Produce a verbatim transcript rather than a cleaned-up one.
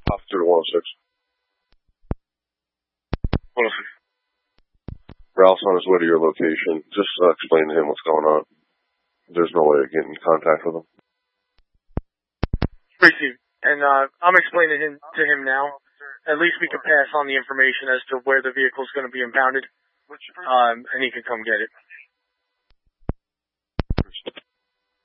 Officer to one oh six. one oh six. Ralph's on his way to your location. Just uh, explain to him what's going on. There's no way of getting in contact with him. Received. And uh, I'm explaining him, to him now. At least we can pass on the information as to where the vehicle is going to be impounded, um, and he can come get it.